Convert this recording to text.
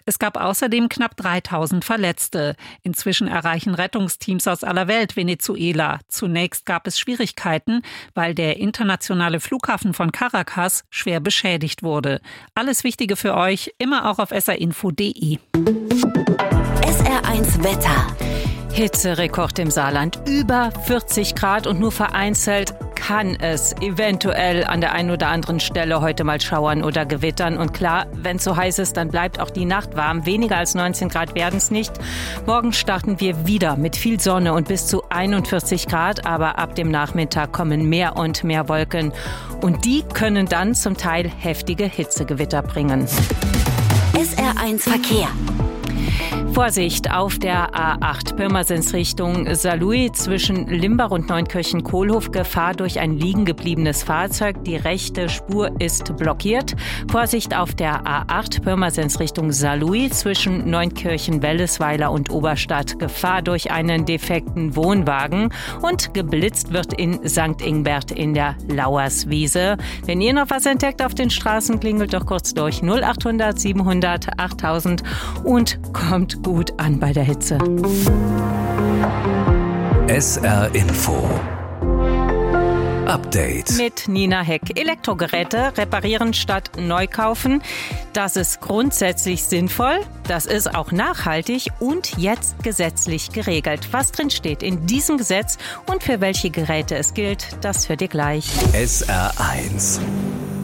Es gab außerdem knapp 3000 Verletzte. Inzwischen erreichen Rettungsteams aus aller Welt Venezuela. Zunächst gab es Schwierigkeiten, weil der internationale Flughafen von Caracas schwer beschädigt wurde. Alles Wichtige für euch, immer auch auf srinfo.de. SR1 Wetter. Hitzerekord im Saarland, über 40 Grad und nur vereinzelt kann es eventuell an der einen oder anderen Stelle heute mal schauern oder gewittern. Und klar, wenn es so heiß ist, dann bleibt auch die Nacht warm. Weniger als 19 Grad werden es nicht. Morgen starten wir wieder mit viel Sonne und bis zu 41 Grad. Aber ab dem Nachmittag kommen mehr und mehr Wolken. Und die können dann zum Teil heftige Hitzegewitter bringen. SR1 Verkehr. Vorsicht auf der A8 Pirmasens Richtung Saarlouis zwischen Limbach und Neunkirchen-Kohlhof. Gefahr durch ein liegen gebliebenes Fahrzeug. Die rechte Spur ist blockiert. Vorsicht auf der A8 Pirmasens Richtung Saarlouis zwischen Neunkirchen-Wellesweiler und Oberstadt. Gefahr durch einen defekten Wohnwagen. Und geblitzt wird in St. Ingbert in der Lauerswiese. Wenn ihr noch was entdeckt auf den Straßen, klingelt doch kurz durch 0800 700 8000 und kommt gut an bei der Hitze. SR Info Update mit Nina Heck. Elektrogeräte reparieren statt neu kaufen. Das ist grundsätzlich sinnvoll. Das ist auch nachhaltig und jetzt gesetzlich geregelt. Was drin steht in diesem Gesetz und für welche Geräte es gilt, das hört ihr gleich. SR1